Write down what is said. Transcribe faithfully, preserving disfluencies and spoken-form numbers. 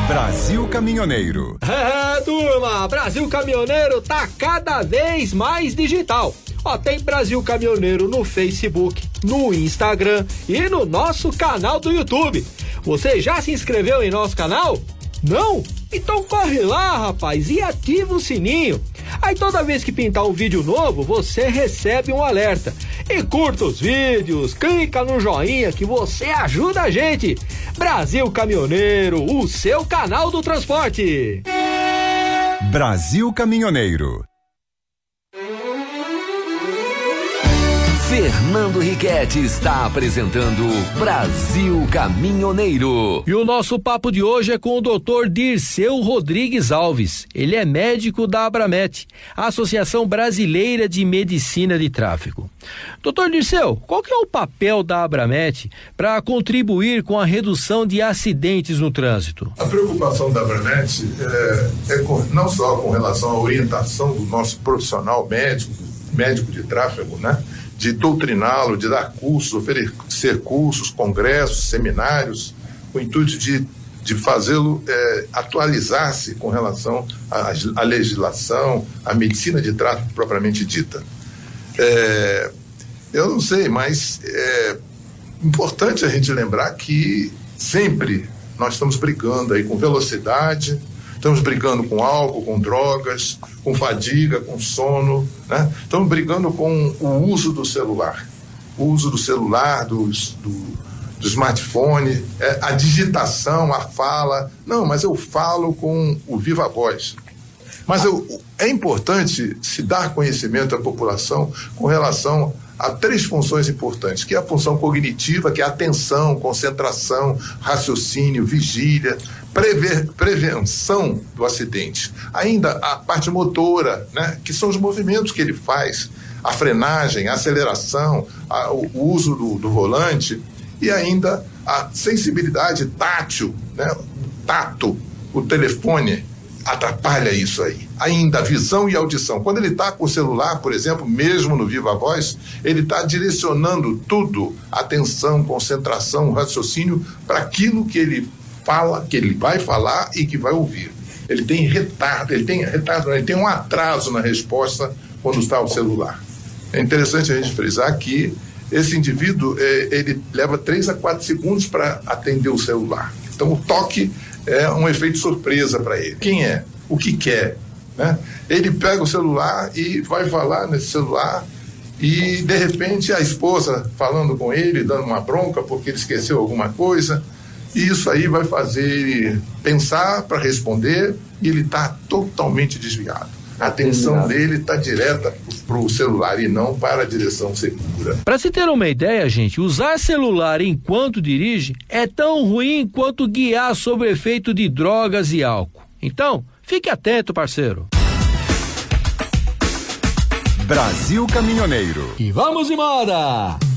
Brasil Caminhoneiro. É, turma, Brasil Caminhoneiro tá cada vez mais digital. Ó, tem Brasil Caminhoneiro no Facebook, no Instagram e no nosso canal do YouTube. Você já se inscreveu em nosso canal? Não? Então corre lá, rapaz, e ativa o sininho. Aí toda vez que pintar um vídeo novo, você recebe um alerta. E curta os vídeos, clica no joinha que você ajuda a gente. Brasil Caminhoneiro, o seu canal do transporte. Brasil Caminhoneiro. Fernando Riquetti está apresentando Brasil Caminhoneiro. E o nosso papo de hoje é com o doutor Dirceu Rodrigues Alves. Ele é médico da Abramet, a Associação Brasileira de Medicina de Tráfego. doutor Dirceu, qual que é o papel da Abramet para contribuir com a redução de acidentes no trânsito? A preocupação da Abramet é, é com, não só com relação à orientação do nosso profissional médico, médico de tráfego, né? De doutriná-lo, de dar cursos, oferecer cursos, congressos, seminários, com o intuito de, de fazê-lo é, atualizar-se com relação à, à legislação, à medicina de tráfego propriamente dita. É, eu não sei, mas é importante a gente lembrar que sempre nós estamos brigando aí com velocidade, estamos brigando com álcool, com drogas, com fadiga, com sono, né? Estamos brigando com o uso do celular, o uso do celular, do, do, do smartphone, é, a digitação, a fala. Não, mas eu falo com o viva voz. Mas eu, é importante se dar conhecimento à população com relação a três funções importantes, que é a função cognitiva, que é a atenção, concentração, raciocínio, vigília, prever, prevenção do acidente. Ainda a parte motora, né, que são os movimentos que ele faz, a frenagem, a aceleração, a, o, o uso do, do volante, e ainda a sensibilidade tátil, né, tato, o telefone atrapalha isso aí. Ainda a visão e a audição. Quando ele está com o celular, por exemplo, mesmo no Viva Voz, ele está direcionando tudo, atenção, concentração, raciocínio, para aquilo que ele fala, que ele vai falar e que vai ouvir. Ele tem retardo, ele tem retardo, ele tem um atraso na resposta quando está o celular. É interessante a gente frisar que esse indivíduo, é, ele leva três a quatro segundos para atender o celular. Então o toque é um efeito surpresa para ele. Quem é? O que quer? Né? Ele pega o celular e vai falar nesse celular e, de repente, a esposa falando com ele, dando uma bronca porque ele esqueceu alguma coisa, e isso aí vai fazer ele pensar para responder e ele está totalmente desviado. A atenção dele está direta para o celular e não para a direção segura. Para se ter uma ideia, gente, usar celular enquanto dirige é tão ruim quanto guiar sob o efeito de drogas e álcool. Então, fique atento, parceiro. Brasil Caminhoneiro. E vamos embora!